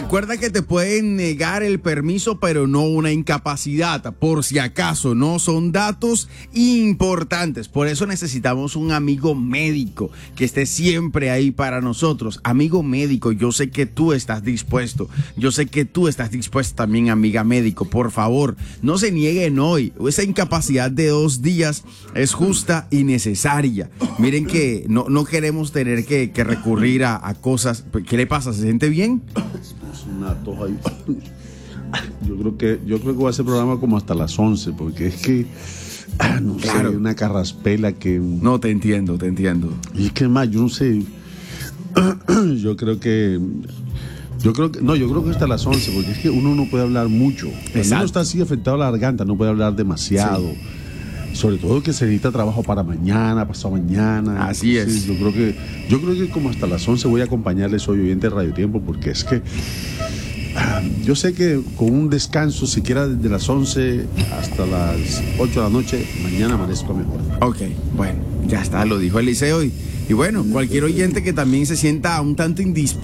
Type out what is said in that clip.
Recuerda que te pueden negar el permiso, pero no una incapacidad. Por si acaso, no son datos importantes. Por eso necesitamos un amigo médico que esté siempre ahí para nosotros. Amigo médico, yo sé que tú estás dispuesto. Yo sé que tú estás dispuesta también, amiga médico. Por favor, no se nieguen hoy. Esa incapacidad de 2 días es justa y necesaria. Miren que no queremos tener que recurrir a cosas. ¿Qué le pasa? ¿Se siente bien? Es una toja ahí. Yo creo que va a ser programa como hasta las 11, porque es que no Claro. sé, una carraspela que No, te entiendo. y es que más, yo no sé. Yo creo que hasta las 11, porque es que uno no puede hablar mucho. Cuando Exacto. uno está así afectado a la garganta, no puede hablar demasiado. Sí. Sobre todo que se necesita trabajo para mañana, pasado mañana. Así es. Sí, yo creo que como hasta las 11 voy a acompañarles hoy oyente de Radio Tiempo, porque es que yo sé que con un descanso, siquiera desde las 11 hasta las 8 de la noche, mañana amanezco mejor. Ok, bueno, ya está, lo dijo Eliseo. Y bueno, cualquier oyente que también se sienta un tanto indispuesto